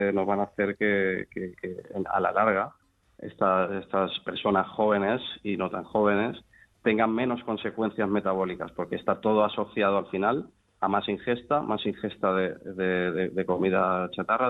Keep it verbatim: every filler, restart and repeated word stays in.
eh, nos van a hacer que, que, que a la larga esta, estas personas jóvenes y no tan jóvenes tengan menos consecuencias metabólicas, porque está todo asociado al final a más ingesta, más ingesta de, de, de, de comida chatarra,